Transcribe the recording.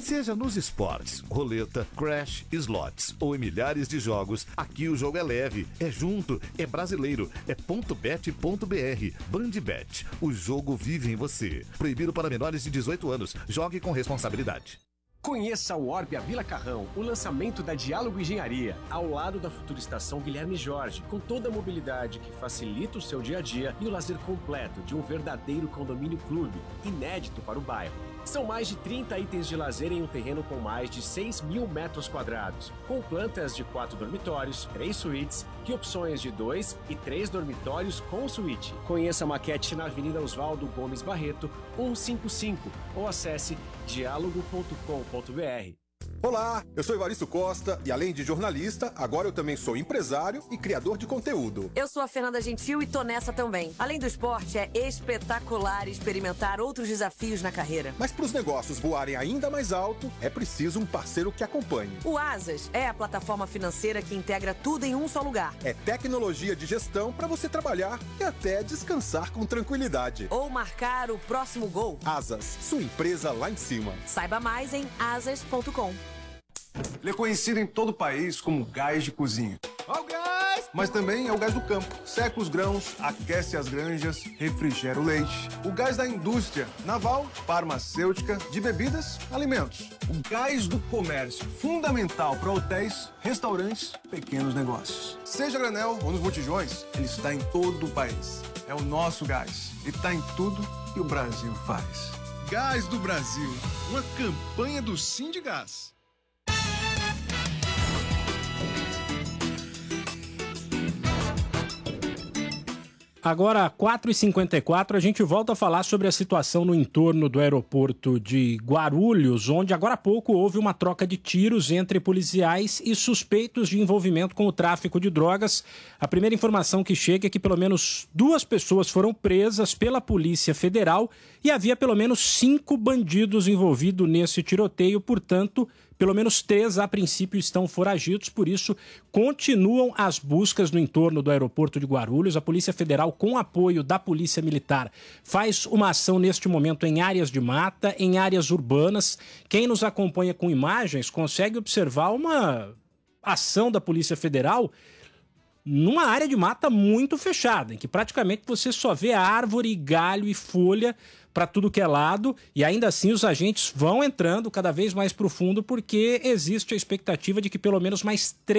Seja nos esportes, roleta, crash, slots ou em milhares de jogos, aqui o jogo é leve, é junto, é brasileiro, é .bet.br. Bandbet, o jogo vive em você. Proibido para menores de 18 anos. Jogue com responsabilidade. Conheça o Orbia Vila Carrão, o lançamento da Diálogo Engenharia, ao lado da futura estação Guilherme Jorge, com toda a mobilidade que facilita o seu dia a dia e o lazer completo de um verdadeiro condomínio clube, inédito para o bairro. São mais de 30 itens de lazer em um terreno com mais de 6.000 metros quadrados, com plantas de 4 dormitórios, 3 suítes e opções de 2 e 3 dormitórios com suíte. Conheça a maquete na Avenida Oswaldo Gomes Barreto, 155, ou acesse diálogo.com.br. Olá, eu sou Evaristo Costa e além de jornalista, agora eu também sou empresário e criador de conteúdo. Eu sou a Fernanda Gentil e tô nessa também. Além do esporte, é espetacular experimentar outros desafios na carreira. Mas para os negócios voarem ainda mais alto, é preciso um parceiro que acompanhe. O Asas é a plataforma financeira que integra tudo em um só lugar. É tecnologia de gestão para você trabalhar e até descansar com tranquilidade. Ou marcar o próximo gol. Asas, sua empresa lá em cima. Saiba mais em asas.com. Ele é conhecido em todo o país como gás de cozinha. Ó o gás! Mas também é o gás do campo. Seca os grãos, aquece as granjas, refrigera o leite. O gás da indústria naval, farmacêutica, de bebidas, alimentos. O gás do comércio, fundamental para hotéis, restaurantes, pequenos negócios. Seja granel ou nos botijões, ele está em todo o país. É o nosso gás e está em tudo que o Brasil faz. Gás do Brasil, uma campanha do Sindigás. Agora, 4h54, a gente volta a falar sobre a situação no entorno do aeroporto de Guarulhos, onde agora há pouco houve uma troca de tiros entre policiais e suspeitos de envolvimento com o tráfico de drogas. A primeira informação que chega é que pelo menos 2 pessoas foram presas pela Polícia Federal e havia pelo menos 5 bandidos envolvidos nesse tiroteio, portanto, pelo menos 3 a princípio estão foragidos, por isso continuam as buscas no entorno do aeroporto de Guarulhos. A Polícia Federal, com apoio da Polícia Militar, faz uma ação neste momento em áreas de mata, em áreas urbanas. Quem nos acompanha com imagens consegue observar uma ação da Polícia Federal numa área de mata muito fechada, em que praticamente você só vê árvore, galho e folha para tudo que é lado, e ainda assim os agentes vão entrando cada vez mais profundo porque existe a expectativa de que pelo menos mais 3